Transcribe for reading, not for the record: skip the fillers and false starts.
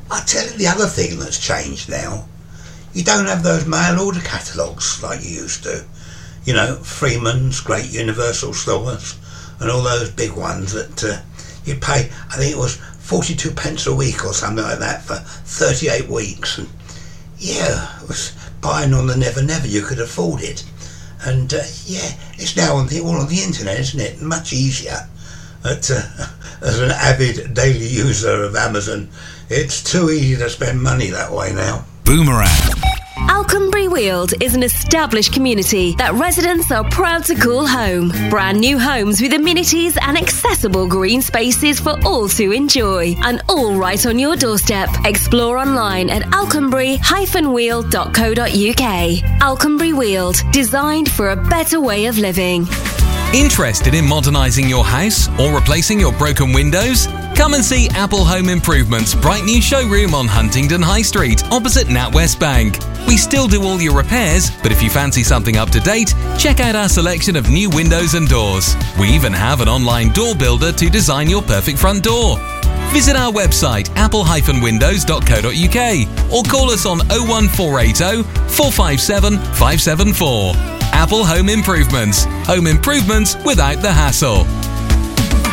I tell you the other thing that's changed now. You don't have those mail order catalogues like you used to. You know, Freeman's, Great Universal Stores, and all those big ones that you pay, I think it was 42 pence a week or something like that for 38 weeks. And yeah, it was buying on the Never Never, you could afford it. And it's now all on the internet, isn't it? Much easier. But, as an avid daily user of Amazon, it's too easy to spend money that way now. Boomerang. Alconbury Weald is an established community that residents are proud to call home. Brand new homes with amenities and accessible green spaces for all to enjoy. And all right on your doorstep. Explore online at alconbury-weald.co.uk. Alconbury Weald, designed for a better way of living. Interested in modernising your house or replacing your broken windows? Come and see Apple Home Improvements' bright new showroom on Huntingdon High Street, opposite NatWest Bank. We still do all your repairs, but if you fancy something up to date, check out our selection of new windows and doors. We even have an online door builder to design your perfect front door. Visit our website apple-windows.co.uk or call us on 01480 457 574. Apple Home Improvements. Home improvements without the hassle.